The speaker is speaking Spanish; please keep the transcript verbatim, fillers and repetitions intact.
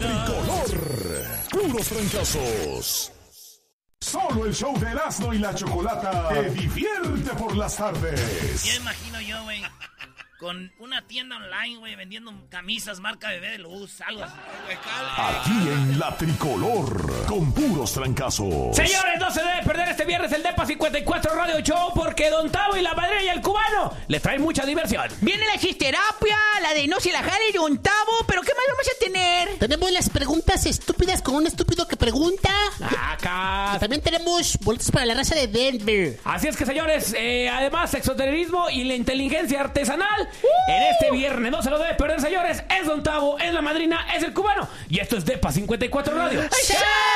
tricolor. Puros trancazos. Solo el show de Erasmo y la Chocolata te divierte por las tardes. Ya imagino yo, güey, con una tienda online, güey, vendiendo camisas marca Bebé de Luz, algo así. Aquí en la tricolor, con puros trancazos. Señores, no se debe perder este viernes el Depa cincuenta y cuatro Radio Show, porque Don Tavo y la Madre y el Cubano les traen mucha diversión. Viene la chisterapia, la de no se la jale y Don Tavo, pero ¿qué más vamos a tener? Tenemos las preguntas estúpidas con un estúpido que pregunta. Acá. También tenemos boletos para la raza de Denver. Así es que, señores, eh, además, sexoterrorismo y la inteligencia artesanal. Uh. En este viernes no se lo debe perder, señores. Es Don Tavo, es la madrina, es el Cubano. Y esto es Depa cincuenta y cuatro Radio. ¡Sí!